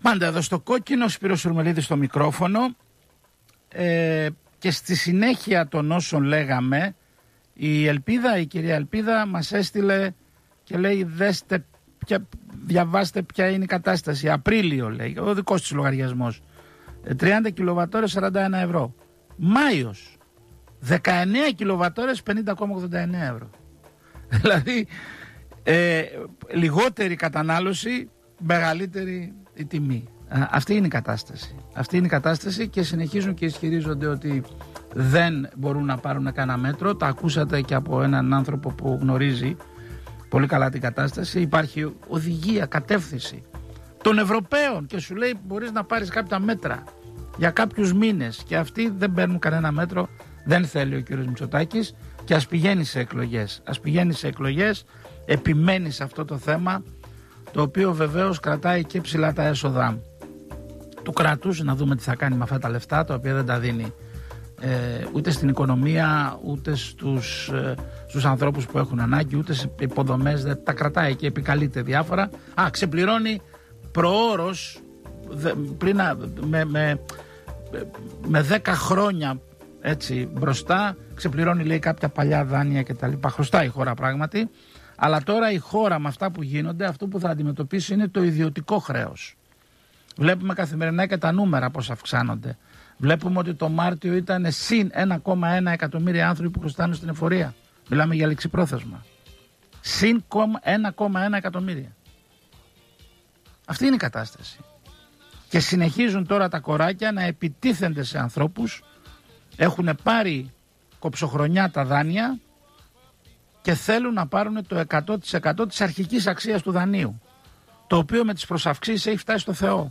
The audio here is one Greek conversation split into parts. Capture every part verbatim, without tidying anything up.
Πάντα εδώ στο κόκκινο, Σπύρος Σουρμελίδης στο μικρόφωνο, ε, και στη συνέχεια των όσων λέγαμε, η Ελπίδα, η κυρία Ελπίδα μας έστειλε και λέει δέστε, ποια, διαβάστε ποια είναι η κατάσταση. Απρίλιο λέει, ο δικός της λογαριασμός, τριάντα κιλοβατόρες σαράντα ένα ευρώ. Μάιος, δεκαεννέα κιλοβατόρες πενήντα κόμμα ογδόντα εννέα ευρώ. Δηλαδή ε, λιγότερη κατανάλωση, μεγαλύτερη η τιμή. Α, αυτή είναι η κατάσταση. Αυτή είναι η κατάσταση και συνεχίζουν και ισχυρίζονται ότι δεν μπορούν να πάρουν κανένα μέτρο. Τα ακούσατε και από έναν άνθρωπο που γνωρίζει πολύ καλά την κατάσταση. Υπάρχει οδηγία, κατεύθυνση των Ευρωπαίων και σου λέει μπορείς να πάρεις κάποια μέτρα για κάποιους μήνες και αυτοί δεν παίρνουν κανένα μέτρο. Δεν θέλει ο κύριος Μητσοτάκης και ας πηγαίνει σε εκλογές. Ας πηγαίνει σε εκλογές, επιμένει σε αυτό το θέμα, το οποίο βεβαίως κρατάει και ψηλά τα έσοδα του κράτους. Να δούμε τι θα κάνει με αυτά τα λεφτά, τα οποία δεν τα δίνει ε, ούτε στην οικονομία, ούτε στους, ε, στους ανθρώπους που έχουν ανάγκη, ούτε σε υποδομές, δεν τα κρατάει και επικαλείται διάφορα. Α, ξεπληρώνει προώρως δε, πριν, με, με, με δέκα χρόνια έτσι μπροστά, ξεπληρώνει λέει κάποια παλιά δάνεια κτλ. Χρωστάει η χώρα πράγματι. Αλλά τώρα η χώρα με αυτά που γίνονται, αυτό που θα αντιμετωπίσει είναι το ιδιωτικό χρέος. Βλέπουμε καθημερινά και τα νούμερα πώς αυξάνονται. Βλέπουμε ότι το Μάρτιο ήταν συν ένα κόμμα ένα εκατομμύρια άνθρωποι που χρωστάνε στην εφορία. Μιλάμε για ληξιπρόθεσμα. Συν ένα κόμμα ένα εκατομμύρια. Αυτή είναι η κατάσταση. Και συνεχίζουν τώρα τα κοράκια να επιτίθενται σε ανθρώπους. Έχουν πάρει κοψοχρονιά τα δάνεια και θέλουν να πάρουν το εκατό τοις εκατό της αρχικής αξίας του δανείου, το οποίο με τις προσαυξήσεις έχει φτάσει στο Θεό.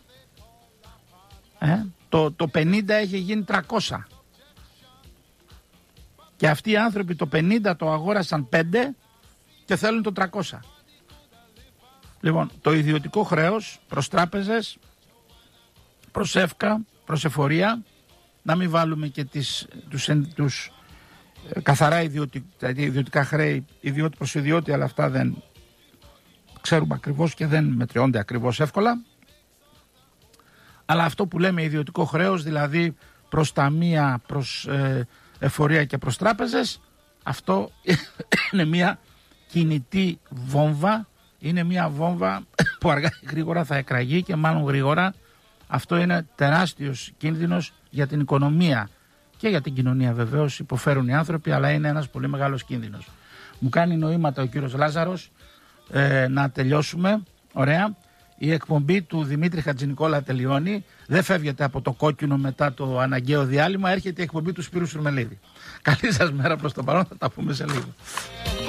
Ε? Το, το πενήντα έχει γίνει τριακόσια. Και αυτοί οι άνθρωποι το πενήντα το αγόρασαν πέντε και θέλουν το τριακόσια. Λοιπόν, το ιδιωτικό χρέος προς τράπεζες, προς εύκα, προς εφορία, να μην βάλουμε και τις, τους, τους καθαρά ιδιωτικ, ιδιωτικά χρέη, ιδιώτη προς ιδιώτη, αλλά αυτά δεν ξέρουμε ακριβώς και δεν μετριώνται ακριβώς εύκολα. Αλλά αυτό που λέμε ιδιωτικό χρέος, δηλαδή προς ταμεία, προς ε, εφορία και προς τράπεζες, αυτό είναι μια κινητή βόμβα, είναι μια βόμβα που αργά ή γρήγορα θα εκραγεί και μάλλον γρήγορα. Αυτό είναι τεράστιος κίνδυνος για την οικονομία και για την κοινωνία βεβαίως, υποφέρουν οι άνθρωποι, αλλά είναι ένας πολύ μεγάλος κίνδυνος. Μου κάνει νοήματα ο κύριος Λάζαρος ε, να τελειώσουμε. Ωραία. Η εκπομπή του Δημήτρη Χατζηνικόλα τελειώνει. Δεν φεύγεται από το κόκκινο μετά το αναγκαίο διάλειμμα. Έρχεται η εκπομπή του Σπύρου Σουρμελίδη. Καλή σας μέρα προς το παρόν, θα τα πούμε σε λίγο.